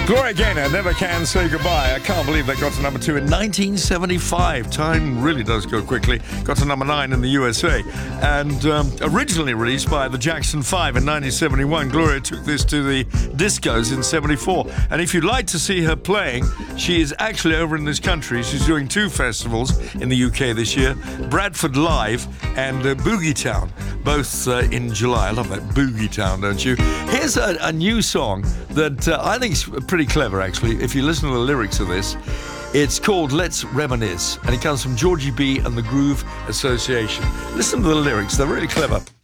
Gloria Gaynor, Never Can Say Goodbye. I can't believe they got to number 2 in 1975. Time really does go quickly. Got to number 9 in the USA. And originally released by the Jackson 5 in 1971, Gloria took this to the discos in 74. And if you'd like to see her playing, she is actually over in this country. She's doing 2 festivals in the UK this year, Bradford Live and Boogie Town, both in July. I love that Boogie Town, don't you? Here's a new song that I think is pretty clever, actually. If you listen to the lyrics of this, it's called Let's Reminisce, and it comes from Georgie B and the Groove Association. Listen to the lyrics, they're really clever.